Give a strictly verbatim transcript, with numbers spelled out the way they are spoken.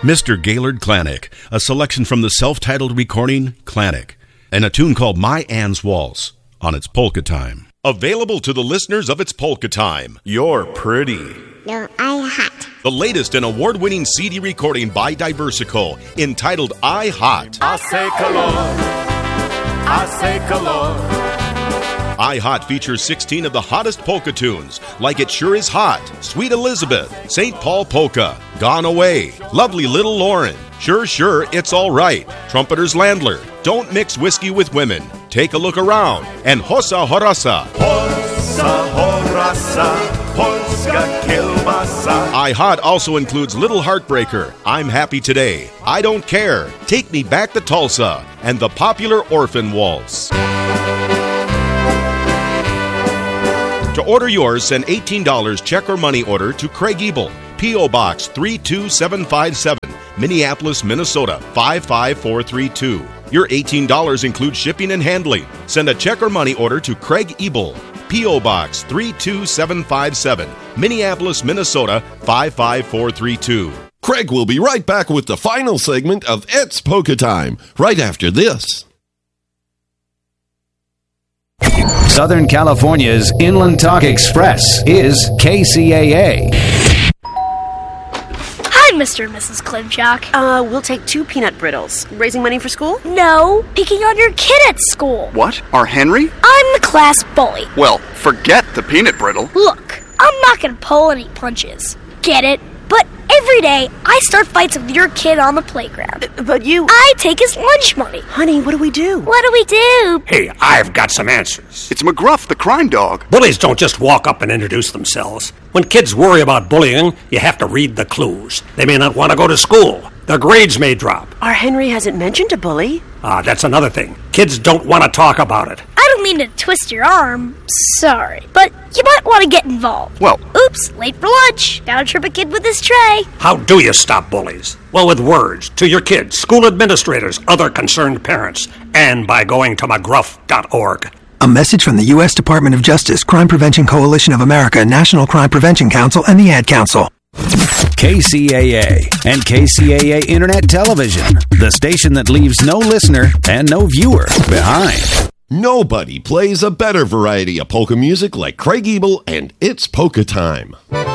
Mister Gaylord Clanick, a selection from the self-titled recording Clanick, and a tune called My Ann's Waltz on It's Polka Time. Available to the listeners of It's Polka Time. You're pretty. No, I hot. The latest and award-winning C D recording by Diversico, entitled I Hot. I say calor. I say calor. I Hot features sixteen of the hottest polka tunes, like It Sure Is Hot, Sweet Elizabeth, Saint Paul Polka, Gone Away, Lovely Little Lauren, Sure Sure It's All Right, Trumpeter's Landler, Don't Mix Whiskey with Women, Take a Look Around, and Hossa Horasa. Hossa Horasa, Polska Kielbasa. I Hot also includes Little Heartbreaker, I'm Happy Today, I Don't Care, Take Me Back to Tulsa, and the popular Orphan Waltz. To order yours, send eighteen dollars check or money order to Craig Ebel, P O. Box three two seven five seven, Minneapolis, Minnesota five five four three two. Your eighteen dollars includes shipping and handling. Send a check or money order to Craig Ebel, P O. Box three two seven five seven, Minneapolis, Minnesota five five four three two. Craig will be right back with the final segment of It's Polka Time, right after this. Southern California's Inland Talk Express is K C A A. Hi, Mister and Missus Klimchak. Uh, we'll take two peanut brittles. Raising money for school? No, picking on your kid at school. What? Our Henry? I'm the class bully. Well, forget the peanut brittle. Look, I'm not gonna pull any punches. Get it? But every day, I start fights with your kid on the playground. Uh, but you... I take his lunch money. Honey, what do we do? What do we do? Hey, I've got some answers. It's McGruff, the crime dog. Bullies don't just walk up and introduce themselves. When kids worry about bullying, you have to read the clues. They may not want to go to school. Their grades may drop. Our Henry hasn't mentioned a bully. Ah, that's another thing. Kids don't want to talk about it. I don't mean to twist your arm. Sorry. But you might want to get involved. Well... Oops, late for lunch. Gotta trip a kid with his tray. How do you stop bullies? Well, with words, to your kids, school administrators, other concerned parents, and by going to McGruff dot org. A message from the U S Department of Justice, Crime Prevention Coalition of America, National Crime Prevention Council, and the Ad Council. K C A A and K C A A Internet Television, the station that leaves no listener and no viewer behind. Nobody plays a better variety of polka music like Craig Ebel and It's Polka Time.